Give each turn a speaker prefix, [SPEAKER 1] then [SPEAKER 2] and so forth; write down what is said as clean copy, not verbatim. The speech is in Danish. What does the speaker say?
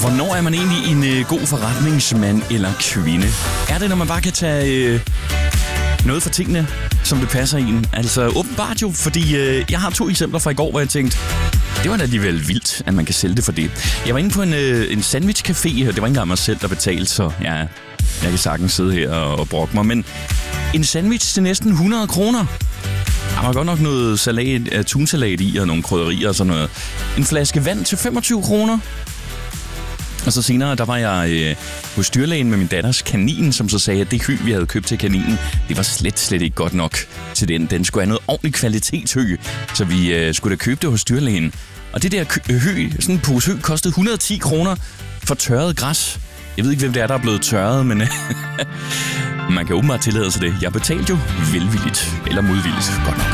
[SPEAKER 1] Hvornår er man egentlig en god forretningsmand eller kvinde? Er det, når man bare kan tage noget for tingene, som det passer en? Altså åbenbart jo, fordi jeg har 2 eksempler fra i går, hvor jeg tænkte, det var da alligevel vildt, at man kan sælge det for det. Jeg var inde på en sandwichcafé, og det var ikke engang mig selv, der betalte, så ja, jeg kan sagtens sidde her og brokke mig. Men en sandwich til næsten 100 kroner. Der var godt nok noget salat, tunsalat i og nogle krydderier og sådan noget. En flaske vand til 25 kroner. Og så senere, der var jeg hos dyrlægen med min datters kanin, som så sagde, at det hø, vi havde købt til kaninen, det var slet ikke godt nok til den. Den skulle have noget ordentligt kvalitetshø, så vi skulle da købe det hos dyrlægen. Og det der hø, sådan en pose hø, kostede 110 kroner for tørret græs. Jeg ved ikke, hvem det er, der er blevet tørret, men man kan åbenbart tillade sig det. Jeg betalte jo velvilligt, eller modvilligt, godt nok.